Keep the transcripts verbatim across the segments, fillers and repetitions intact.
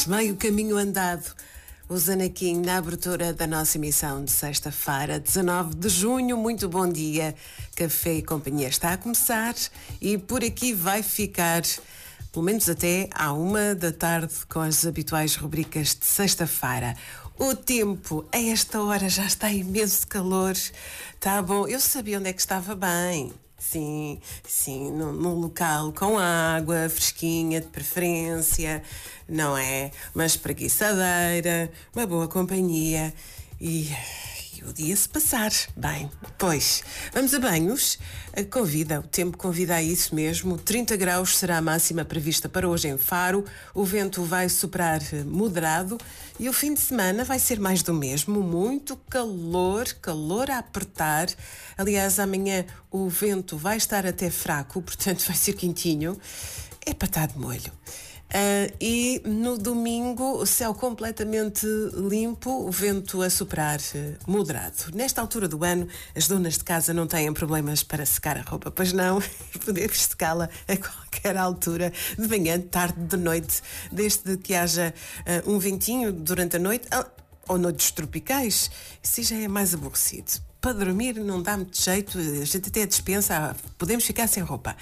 meio caminho andado. O Zanaquim na abertura da nossa emissão de sexta-feira, dezanove de junho. Muito bom dia. Café e companhia está a começar e por aqui vai ficar, pelo menos até à uma da tarde, com as habituais rubricas de sexta-feira. O tempo, a esta hora já está imenso calor. Tá bom, eu sabia onde é que estava bem. Sim, sim, num, num local com água fresquinha, de preferência, não é? Uma espreguiçadeira, uma boa companhia e, e o dia se passar. Bem, pois, vamos a banhos. Convida, o tempo convida a isso mesmo. trinta graus será a máxima prevista para hoje em Faro. O vento vai soprar moderado e o fim de semana vai ser mais do mesmo. Muito calor, calor a apertar. Aliás, amanhã o vento vai estar até fraco, portanto vai ser quentinho. É para estar de molho. Uh, e no domingo o céu completamente limpo, o vento a soprar uh, moderado. Nesta altura do ano as donas de casa não têm problemas para secar a roupa, pois não, podemos secá-la a qualquer altura, de manhã, de tarde, de noite, desde que haja uh, um ventinho durante a noite, uh, ou noites tropicais, isso já é mais aborrecido. Para dormir não dá muito jeito, a gente até dispensa, podemos ficar sem roupa.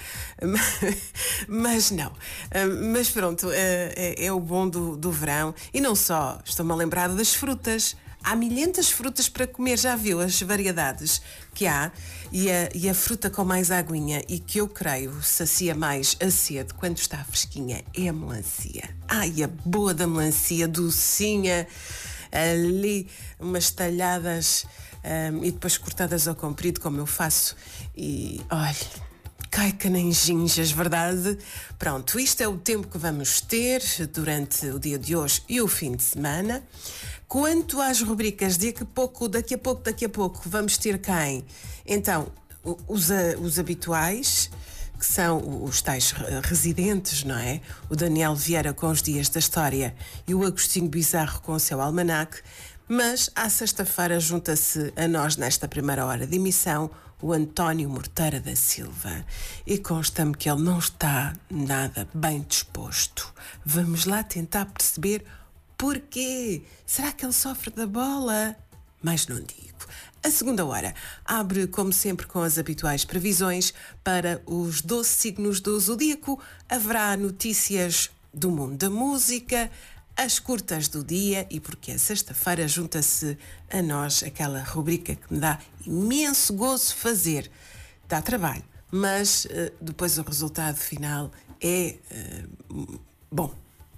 Mas não. Mas pronto, é, é o bom do, do verão. E não só, estou-me a lembrar das frutas. Há milhentas frutas para comer, já viu as variedades que há? E a, e a fruta com mais aguinha e que eu creio sacia mais a sede quando está fresquinha é a melancia. Ai, a boa da melancia, docinha, ali umas talhadas um, e depois cortadas ao comprido, como eu faço, e olha, cai que nem ginjas, verdade? Pronto, isto é o tempo que vamos ter durante o dia de hoje e o fim de semana. Quanto às rubricas, daqui a pouco, daqui a pouco, daqui a pouco, vamos ter quem? Então, os, os habituais, que são os tais residentes, não é? O Daniel Vieira com os Dias da História e o Agostinho Bizarro com o seu almanaque. Mas à sexta-feira junta-se a nós, nesta primeira hora de emissão, o António Morteira da Silva. E consta-me que ele não está nada bem disposto. Vamos lá tentar perceber porquê. Será que ele sofre da bola? Mas não digo. A segunda hora abre, como sempre, com as habituais previsões para os doze signos do zodíaco. Haverá notícias do mundo da música, as curtas do dia e porque é sexta-feira junta-se a nós aquela rubrica que me dá imenso gozo fazer. Dá trabalho, mas uh, depois o resultado final é uh, bom.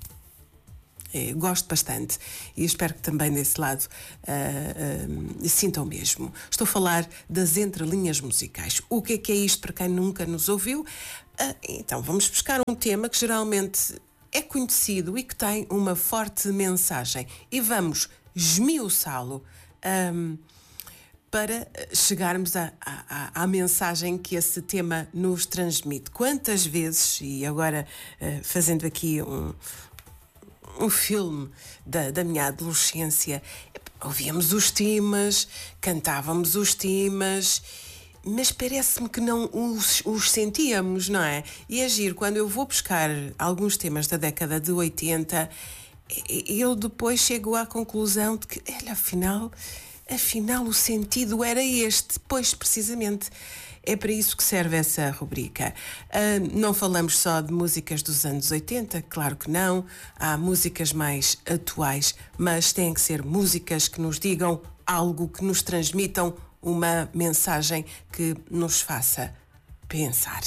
É, gosto bastante e espero que também desse lado uh, uh, sintam o mesmo. Estou a falar das entrelinhas musicais. O que é que é isto para quem nunca nos ouviu? Uh, então vamos buscar um tema que geralmente é conhecido e que tem uma forte mensagem e vamos esmiuçá-lo um, para chegarmos à, à, à mensagem que esse tema nos transmite. Quantas vezes, e agora uh, fazendo aqui um, um filme da, da minha adolescência, ouvíamos os temas, cantávamos os temas, mas parece-me que não os, os sentíamos, não é? E agir, quando eu vou buscar alguns temas da década de oitenta, eu depois chego à conclusão de que, olha, afinal, afinal o sentido era este. Pois, precisamente, é para isso que serve essa rubrica. Uh, não falamos só de músicas dos anos oitenta, claro que não. Há músicas mais atuais, mas têm que ser músicas que nos digam algo, que nos transmitam uma mensagem que nos faça pensar.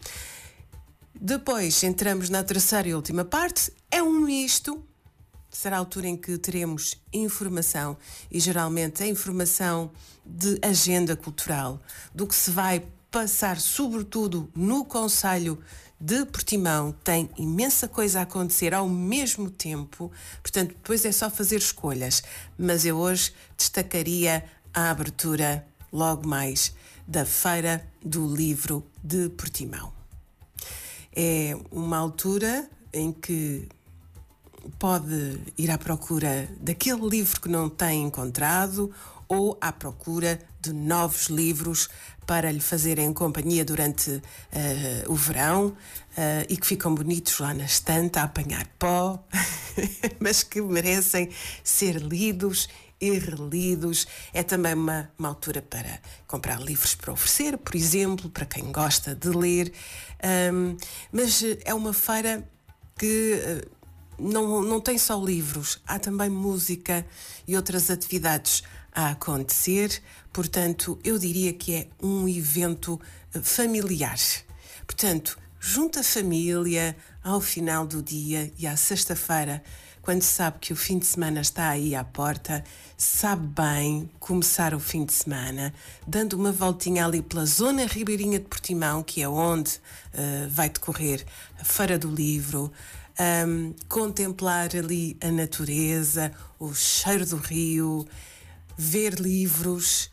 Depois entramos na terceira e última parte. É um misto. Será a altura em que teremos informação e geralmente a informação de agenda cultural, do que se vai passar sobretudo no concelho de Portimão. Tem imensa coisa a acontecer ao mesmo tempo, portanto depois é só fazer escolhas. Mas eu hoje destacaria a abertura logo mais da Feira do Livro de Portimão. É uma altura em que pode ir à procura daquele livro que não tem encontrado ou à procura de novos livros para lhe fazerem companhia durante uh, o verão uh, e que ficam bonitos lá na estante a apanhar pó, mas que merecem ser lidos e relidos. É também uma, uma altura para comprar livros para oferecer, por exemplo, para quem gosta de ler. Um, mas é uma feira que uh, não, não tem só livros, há também música e outras atividades a acontecer. Portanto, eu diria que é um evento familiar. Portanto, junta a família ao final do dia e à sexta-feira, quando sabe que o fim de semana está aí à porta, sabe bem começar o fim de semana, dando uma voltinha ali pela zona ribeirinha de Portimão, que é onde uh, vai decorrer a Feira do Livro, um, contemplar ali a natureza, o cheiro do rio, ver livros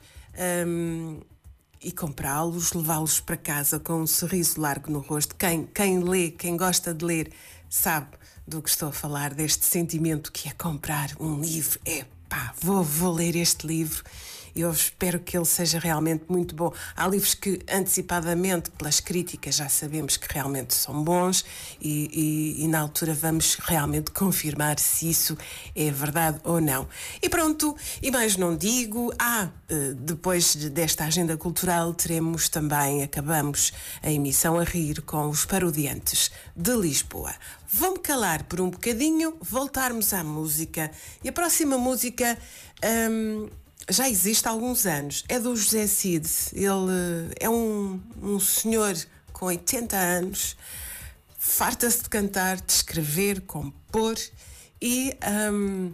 um, e comprá-los, levá-los para casa com um sorriso largo no rosto. Quem, quem lê, quem gosta de ler, sabe do que estou a falar, deste sentimento que é comprar um livro. É pá, vou, vou ler este livro. Eu espero que ele seja realmente muito bom. Há livros que, antecipadamente, pelas críticas, já sabemos que realmente são bons e, e, e na altura vamos realmente confirmar se isso é verdade ou não. E pronto, e mais não digo. Ah, depois desta agenda cultural teremos também, acabamos a emissão a rir com os Parodiantes de Lisboa. Vou-me calar por um bocadinho, voltarmos à música. E a próxima música... Hum, já existe há alguns anos, é do José Cid. Ele é um, um senhor com oitenta anos, farta-se de cantar, de escrever, compor e um,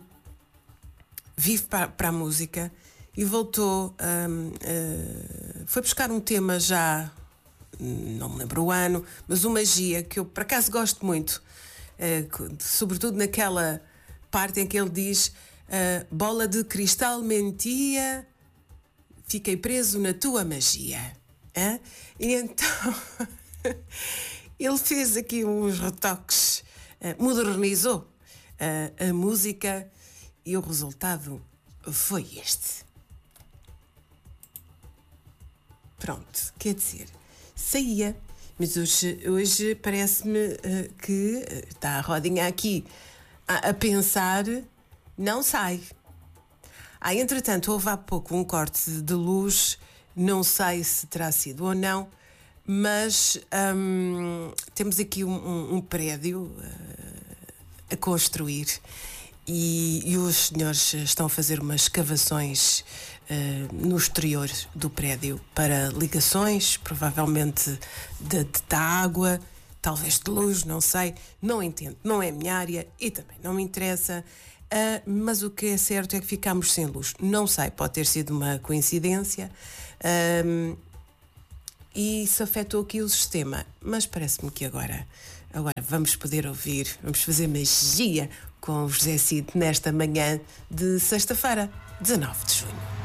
vive para, para a música e voltou, um, uh, foi buscar um tema já, não me lembro o ano, mas uma magia que eu por acaso gosto muito, uh, sobretudo naquela parte em que ele diz... Uh, bola de cristal mentia, fiquei preso na tua magia. Hein? E então ele fez aqui uns retoques, uh, modernizou uh, a música e o resultado foi este. Pronto, quer dizer, saía, mas hoje, hoje parece-me uh, que está a rodinha aqui a, a pensar. Não sai. Ah, entretanto, houve há pouco um corte de luz, não sei se terá sido ou não, mas hum, temos aqui um, um, um prédio uh, a construir e, e os senhores estão a fazer umas escavações uh, no exterior do prédio para ligações, provavelmente de, de, da água, talvez de luz, não sei, não entendo, não é a minha área e também não me interessa. Uh, mas o que é certo é que ficámos sem luz. Não sei, pode ter sido uma coincidência uh, e isso afetou aqui o sistema, mas parece-me que agora, agora vamos poder ouvir, vamos fazer magia com o José Cid nesta manhã de sexta-feira, dezanove de junho.